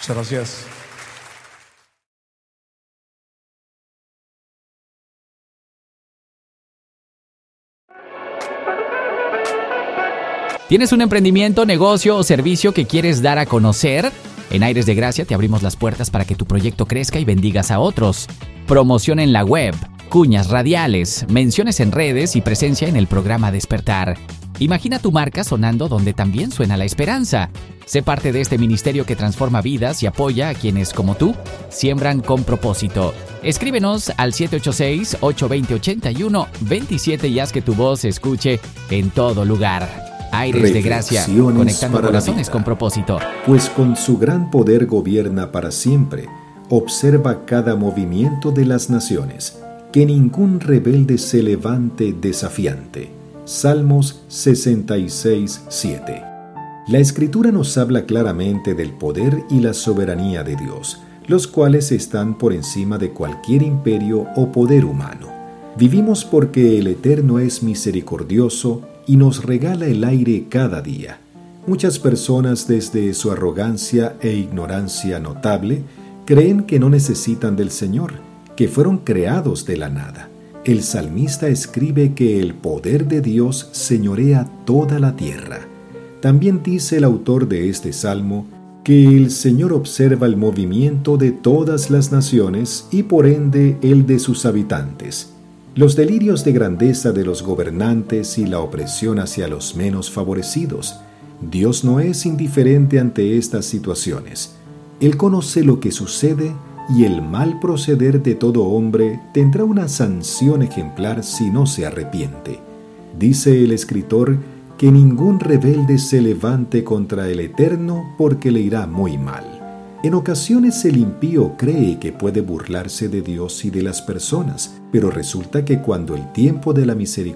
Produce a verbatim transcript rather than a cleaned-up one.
Muchas gracias. ¿Tienes un emprendimiento, negocio o servicio que quieres dar a conocer? En Aires de Gracia te abrimos las puertas para que tu proyecto crezca y bendigas a otros. Promoción en la web, cuñas radiales, menciones en redes y presencia en el programa Despertar. Imagina tu marca sonando donde también suena la esperanza. Sé parte de este ministerio que transforma vidas y apoya a quienes, como tú, siembran con propósito. Escríbenos al siete ocho seis, ocho dos cero, ocho uno dos siete y haz que tu voz se escuche en todo lugar. Aires de Gracia, conectando corazones con propósito. Pues con su gran poder gobierna para siempre. Observa cada movimiento de las naciones. Que ningún rebelde se levante desafiante. Salmos sesenta y seis, siete. La Escritura nos habla claramente del poder y la soberanía de Dios, los cuales están por encima de cualquier imperio o poder humano. Vivimos porque el Eterno es misericordioso y nos regala el aire cada día. Muchas personas, desde su arrogancia e ignorancia notable, creen que no necesitan del Señor, que fueron creados de la nada. El salmista escribe que el poder de Dios señorea toda la tierra. También dice el autor de este salmo que el Señor observa el movimiento de todas las naciones y por ende el de sus habitantes. Los delirios de grandeza de los gobernantes y la opresión hacia los menos favorecidos. Dios no es indiferente ante estas situaciones. Él conoce lo que sucede y el mal proceder de todo hombre tendrá una sanción ejemplar si no se arrepiente. Dice el escritor que ningún rebelde se levante contra el Eterno porque le irá muy mal. En ocasiones el impío cree que puede burlarse de Dios y de las personas, pero resulta que cuando el tiempo de la misericordia